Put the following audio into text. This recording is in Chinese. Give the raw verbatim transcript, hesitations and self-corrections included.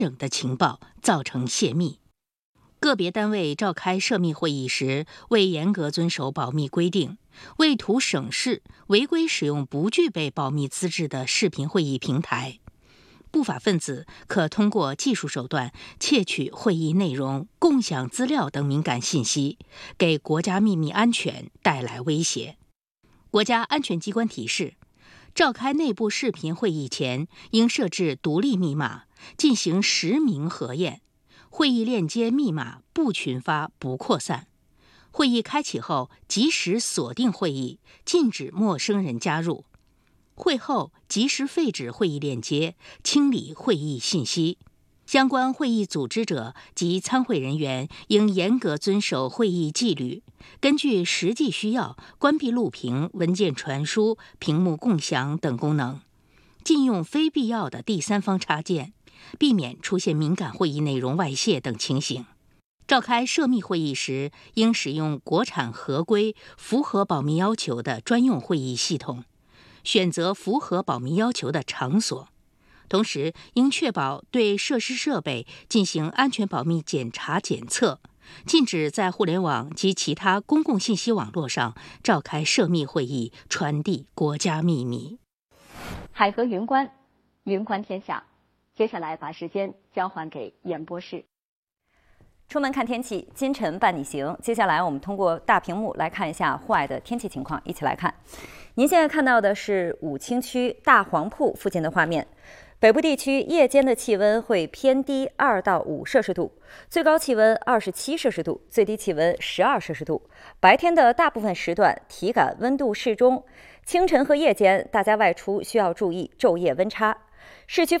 整的情报，造成泄密。个别单位召开涉密会议时，未严格遵守保密规定，为图省事，违规使用不具备保密资质的视频会议平台。不法分子可通过技术手段窃取会议内容、共享资料等敏感信息，给国家秘密安全带来威胁。国家安全机关提示，召开内部视频会议前，应设置独立密码，进行实名核验。会议链接密码不群发、不扩散。会议开启后，及时锁定会议，禁止陌生人加入。会后及时废止会议链接，清理会议信息。相关会议组织者及参会人员应严格遵守会议纪律，根据实际需要关闭录屏、文件传输、屏幕共享等功能，禁用非必要的第三方插件，避免出现敏感会议内容外泄等情形。召开涉密会议时，应使用国产合规、符合保密要求的专用会议系统，选择符合保密要求的场所。同时，应确保对设施设备进行安全保密检查检测，禁止在互联网及其他公共信息网络上召开涉密会议，传递国家秘密。 海河云观，云观天下。接下来把时间交还给演播室。 出门看天气，今晨伴你行。接下来我们通过大屏幕来看一下户外的天气情况，一起来看。您现在看到的是武清区大黄铺附近的画面。北部地区夜间的气温会偏低二到五摄氏度，最高气温二十七摄氏度，最低气温十二摄氏度。白天的大部分时段体感温度适中，清晨和夜间大家外出需要注意昼夜温差。市区